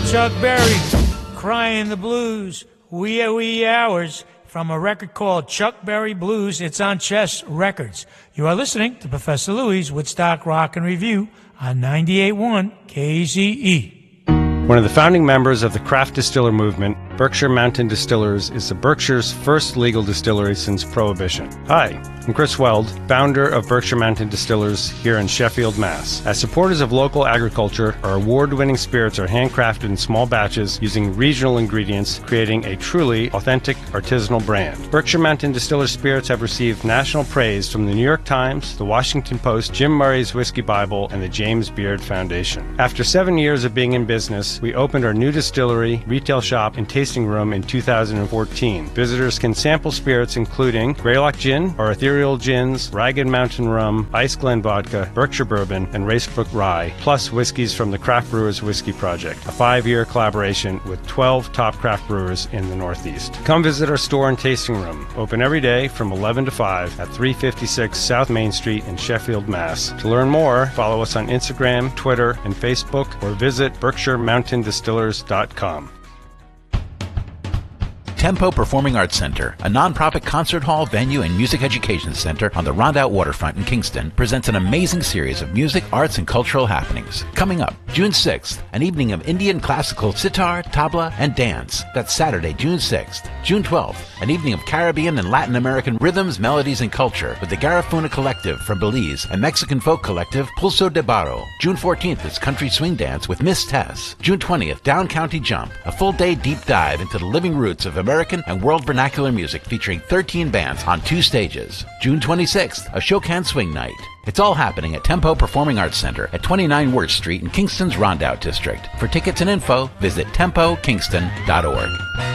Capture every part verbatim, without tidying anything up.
Chuck Berry, Crying the Blues, Wee Wee Hours, from a record called Chuck Berry Blues. It's on Chess Records. You are listening to Professor Louie's Woodstock Rock and Review on ninety-eight point one K Z E. One of the founding members of the craft distiller movement, Berkshire Mountain Distillers is the Berkshire's first legal distillery since Prohibition. Hi, I'm Chris Weld, founder of Berkshire Mountain Distillers here in Sheffield, Mass. As supporters of local agriculture, our award-winning spirits are handcrafted in small batches using regional ingredients, creating a truly authentic artisanal brand. Berkshire Mountain Distillers spirits have received national praise from the New York Times, the Washington Post, Jim Murray's Whiskey Bible, and the James Beard Foundation. After seven years of being in business, we opened our new distillery, retail shop, and tasting room in two thousand fourteen. Visitors can sample spirits including Greylock Gin, our ethereal gins, Ragged Mountain Rum, Ice Glen Vodka, Berkshire Bourbon, and Racebrook Rye, plus whiskeys from the Craft Brewers Whiskey Project, a five-year collaboration with twelve top craft brewers in the Northeast. Come visit our store and tasting room, open every day from eleven to five at three fifty-six South Main Street in Sheffield, Mass. To learn more, follow us on Instagram, Twitter, and Facebook, or visit berkshire mountain distillers dot com. Tempo Performing Arts Center, a nonprofit concert hall, venue, and music education center on the Rondout Waterfront in Kingston, presents an amazing series of music, arts, and cultural happenings. Coming up, June sixth, an evening of Indian classical sitar, tabla, and dance. That's Saturday, June sixth. June twelfth, an evening of Caribbean and Latin American rhythms, melodies, and culture with the Garifuna Collective from Belize and Mexican folk collective Pulso de Barro. June fourteenth is Country Swing Dance with Miss Tess. June twentieth, Down County Jump, a full-day deep dive into the living roots of American and world vernacular music featuring thirteen bands on two stages. June twenty-sixth, a Shokan Swing Night. It's all happening at Tempo Performing Arts Center at twenty-nine Wirt Street in Kingston's Rondout District. For tickets and info, visit tempo kingston dot org.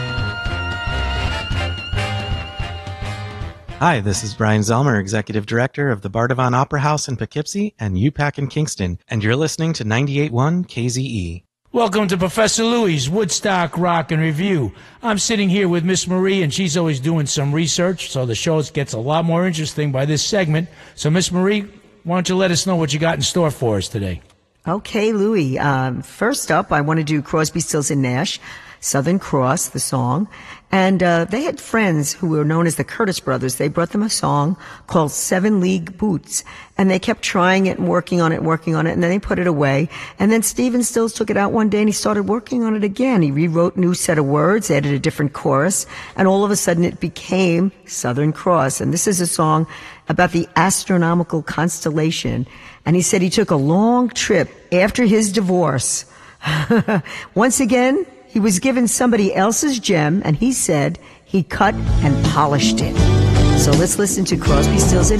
Hi, this is Brian Zelmer, Executive Director of the Bardavon Opera House in Poughkeepsie and U PAC in Kingston, and you're listening to ninety-eight point one K Z E. Welcome to Professor Louie's Woodstock Rock and Review. I'm sitting here with Miss Marie, and she's always doing some research, so the show gets a lot more interesting by this segment. So, Miss Marie, why don't you let us know what you got in store for us today? Okay, Louie. Um, first up, I want to do Crosby, Stills and Nash, Southern Cross, the song. And uh, they had friends who were known as the Curtis Brothers. They brought them a song called Seven League Boots. And they kept trying it and working on it and working on it, and then they put it away. And then Stephen Stills took it out one day and he started working on it again. He rewrote a new set of words, added a different chorus, and all of a sudden it became Southern Cross. And this is a song about the astronomical constellation. And he said he took a long trip after his divorce. Once again, he was given somebody else's gem, and he said he cut and polished it. So let's listen to Crosby, Stills and